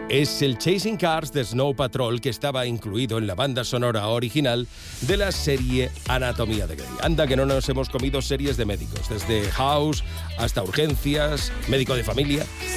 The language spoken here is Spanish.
Es el Chasing Cars de Snow Patrol, que estaba incluido en la banda sonora original de la serie Anatomía de Grey. Anda que no nos hemos comido series de médicos, desde House hasta Urgencias, Médico de Familia.